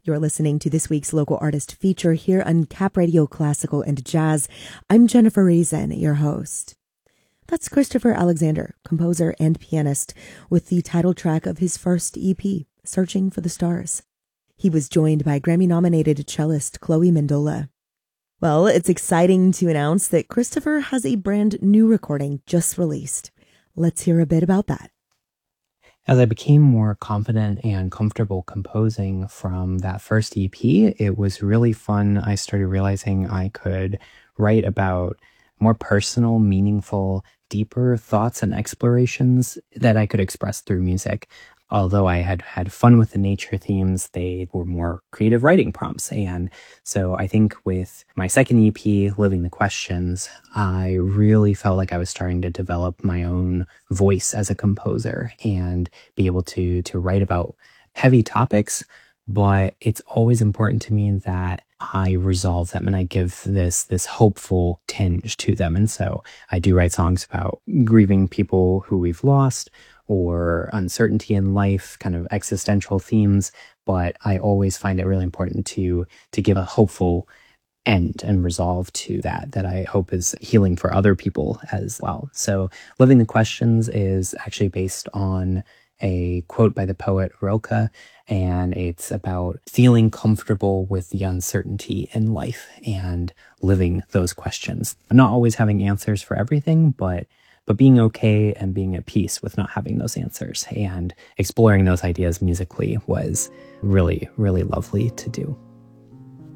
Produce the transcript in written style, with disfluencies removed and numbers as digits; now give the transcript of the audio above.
You're listening to this week's local artist feature here on Cap Radio Classical and Jazz. I'm Jennifer Reason, your host. That's Christopher Alexander, composer and pianist, with the title track of his first EP, Searching for the Stars. He was joined by Grammy-nominated cellist Chloe Mendola. Well, it's exciting to announce that Christopher has a brand new recording just released. Let's hear a bit about that. As I became more confident and comfortable composing from that first EP, it was really fun. I started realizing I could write about more personal, meaningful, deeper thoughts and explorations that I could express through music. Although I had had fun with the nature themes, they were more creative writing prompts. And so I think with my second EP, Living the Questions, I really felt like I was starting to develop my own voice as a composer and be able to write about heavy topics. But it's always important to me that I resolve them and I give this hopeful tinge to them. And so I do write songs about grieving people who we've lost, or uncertainty in life, kind of existential themes, but I always find it really important to give a hopeful end and resolve to that I hope is healing for other people as well. So Living the Questions is actually based on a quote by the poet Rilke, and it's about feeling comfortable with the uncertainty in life and living those questions. Not always having answers for everything, but being okay and being at peace with not having those answers, and exploring those ideas musically was really, really lovely to do.